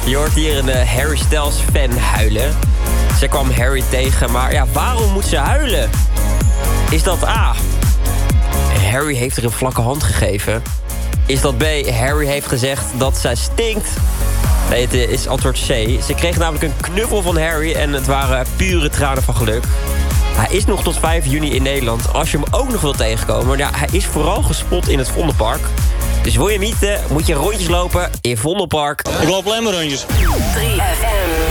Je hoort hier een Harry Styles fan huilen. Ze kwam Harry tegen, maar ja, waarom moet ze huilen? Is dat A, Harry heeft er een vlakke hand gegeven? Is dat B, Harry heeft gezegd dat zij stinkt? Nee, het is antwoord C. Ze kreeg namelijk een knuffel van Harry en het waren pure tranen van geluk. Hij is nog tot 5 juni in Nederland, als je hem ook nog wilt tegenkomen. Ja, hij is vooral gespot in het Vondelpark. Dus wil je hem niet, moet je rondjes lopen in Vondelpark. Ik loop alleen maar rondjes. 3FM.